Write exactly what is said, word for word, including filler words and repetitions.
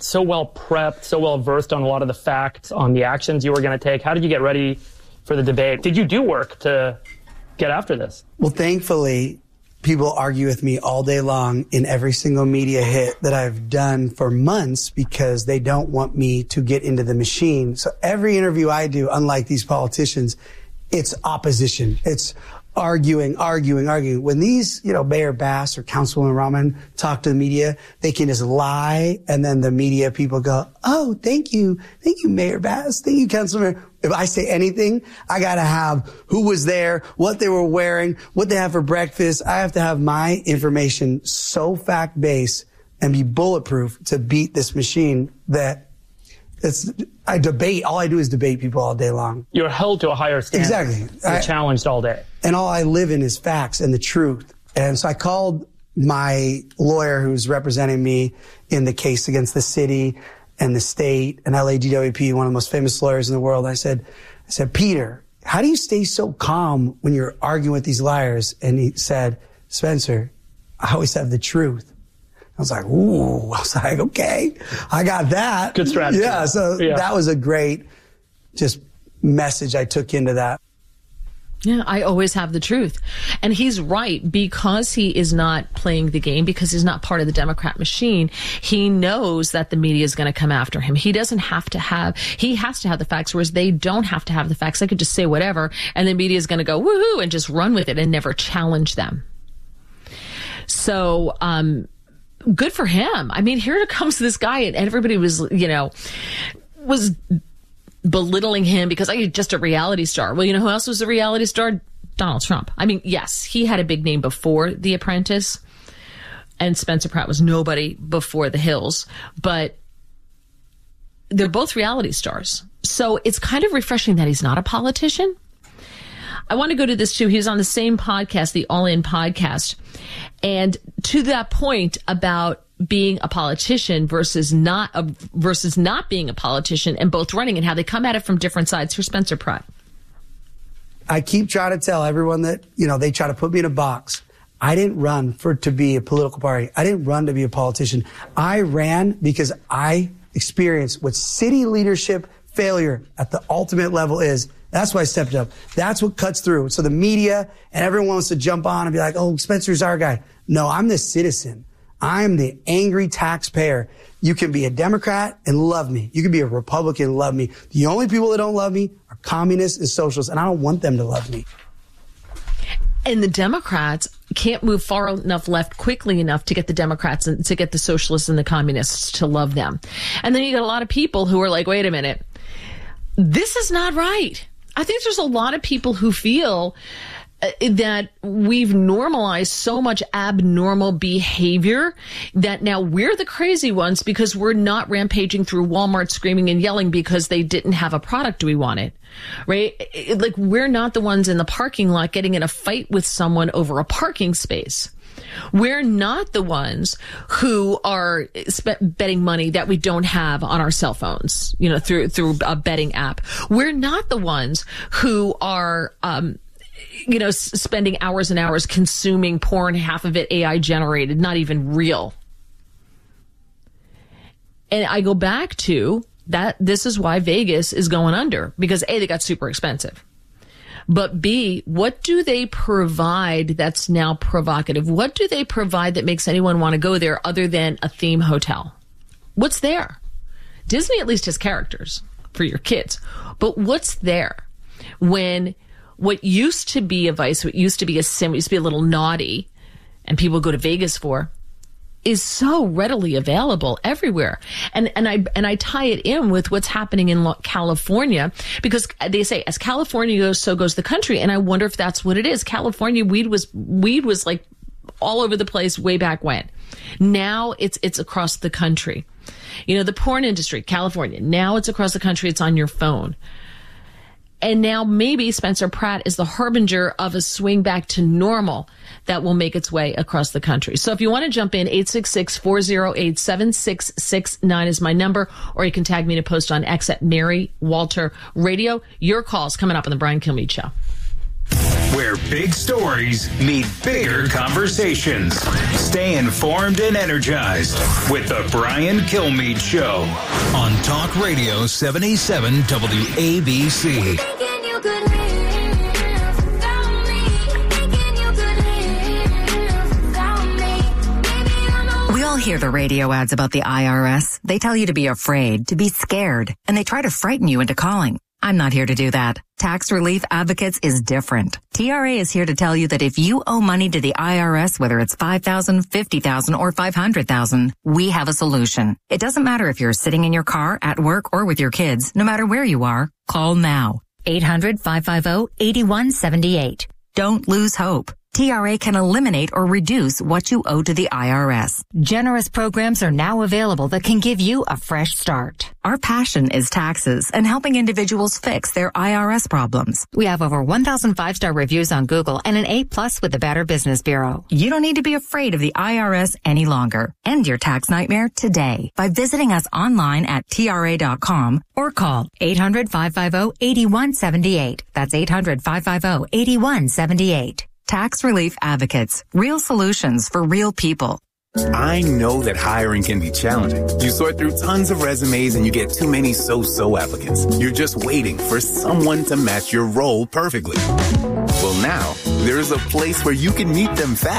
so well prepped, so well versed on a lot of the facts, on the actions you were going to take. How did you get ready for the debate? Did you do work to get after this? Well, thankfully, people argue with me all day long in every single media hit that I've done for months because they don't want me to get into the machine. So every interview I do, unlike these politicians, it's opposition. It's arguing, arguing, arguing. When these, you know, Mayor Bass or Councilwoman Rahman talk to the media, they can just lie, and then the media people go, oh, thank you. Thank you, Mayor Bass. Thank you, Councilman. If I say anything, I got to have who was there, what they were wearing, what they have for breakfast. I have to have my information so fact-based and be bulletproof to beat this machine that it's, I debate. All I do is debate people all day long. You're held to a higher standard. Exactly. You're I, challenged all day. And all I live in is facts and the truth. And so I called my lawyer who's representing me in the case against the city and the state and L A D W P, one of the most famous lawyers in the world. I said, I said, Peter, how do you stay so calm when you're arguing with these liars? And he said, Spencer, I always have the truth. I was like, ooh, I was like, okay, I got that. Good strategy. Yeah. So yeah. that was a great just message I took into that. Yeah, I always have the truth. And he's right, because he is not playing the game, because he's not part of the Democrat machine. He knows that the media is going to come after him. He doesn't have to have, he has to have the facts, whereas they don't have to have the facts. They could just say whatever, and the media is going to go woohoo and just run with it and never challenge them. So, um, good for him. I mean, here comes this guy, and everybody was, you know, was belittling him because I oh, just a reality star. Well, you know who else was a reality star? Donald Trump. I mean, yes, he had a big name before The Apprentice, and Spencer Pratt was nobody before The Hills, but they're both reality stars. So it's kind of refreshing that he's not a politician. I want to go to this too. He was on the same podcast, the All In podcast. And to that point about being a politician versus not a, versus not being a politician, and both running, and how they come at it from different sides. Here's Spencer Pratt. I keep trying to tell everyone that, you know, they try to put me in a box. I didn't run for to be a political party. I didn't run to be a politician. I ran because I experienced what city leadership failure at the ultimate level is. That's why I stepped up. That's what cuts through. So the media and everyone wants to jump on and be like, oh, Spencer's our guy. No, I'm the citizen. I'm the angry taxpayer. You can be a Democrat and love me. You can be a Republican and love me. The only people that don't love me are communists and socialists, and I don't want them to love me. And the Democrats can't move far enough left quickly enough to get the Democrats and to get the socialists and the communists to love them. And then you get a lot of people who are like, wait a minute, this is not right. I think there's a lot of people who feel that we've normalized so much abnormal behavior that now we're the crazy ones because we're not rampaging through Walmart screaming and yelling because they didn't have a product we wanted, right? Like, we're not the ones in the parking lot getting in a fight with someone over a parking space. We're not the ones who are sp- betting money that we don't have on our cell phones, you know, through through a betting app. We're not the ones who are, um, you know, s- spending hours and hours consuming porn, half of it A I generated, not even real. And I go back to that. This is why Vegas is going under, because A, they got super expensive. But B, what do they provide that's now provocative? What do they provide that makes anyone want to go there other than a theme hotel? What's there? Disney at least has characters for your kids. But what's there when what used to be a vice, what used to be a sin, what used to be a little naughty, and people go to Vegas for, is so readily available everywhere. And and I and I tie it in with what's happening in California, because they say as California goes, so goes the country. And I wonder if that's what it is. California weed was weed was like all over the place way back when. Now it's it's across the country. You know, the porn industry, California, now it's across the country. It's on your phone. And now maybe Spencer Pratt is the harbinger of a swing back to normal that will make its way across the country. So if you want to jump in, eight six six, four oh eight, seven six six nine is my number, or you can tag me to post on X at Mary Walter Radio. Your calls coming up on the Brian Kilmeade Show. where big stories meet bigger conversations. Stay informed and energized with the Brian Kilmeade Show on Talk Radio seventy-seven W A B C. We all hear the radio ads about the I R S. They tell you to be afraid, to be scared, and they try to frighten you into calling. I'm not here to do that. Tax Relief Advocates is different. T R A is here to tell you that if you owe money to the I R S, whether it's five thousand dollars, fifty thousand dollars, or five hundred thousand dollars, we have a solution. It doesn't matter if you're sitting in your car, at work, or with your kids. No matter where you are, call now. eight hundred, five five zero, eight one seven eight. Don't lose hope. T R A can eliminate or reduce what you owe to the I R S. Generous programs are now available that can give you a fresh start. Our passion is taxes and helping individuals fix their I R S problems. We have over one thousand five-star reviews on Google and an A plus with the Better Business Bureau. You don't need to be afraid of the I R S any longer. End your tax nightmare today by visiting us online at T R A dot com or call eight hundred, five five zero, eight one seven eight. That's eight hundred, five five zero, eight one seven eight. Tax Relief Advocates. Real solutions for real people. I know that hiring can be challenging. You sort through tons of resumes and you get too many so-so applicants. You're just waiting for someone to match your role perfectly. Well, now, there's a place where you can meet them fast.